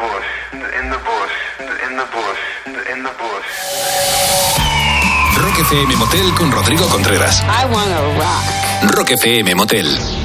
Rock FM Motel con Rodrigo Contreras. I wanna rock. Rock FM Motel.